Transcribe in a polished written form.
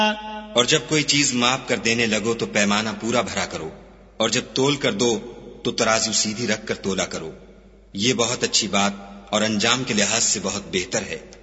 और जब कोई चीज माप कर देने लगो तो पैमाना पूरा भरा करो, और जब तोल कर दो तो तराजू सीधी रख कर तोला करो। ये बहुत अच्छी बात और अंजाम के लिहाज से बहुत बेहतर है।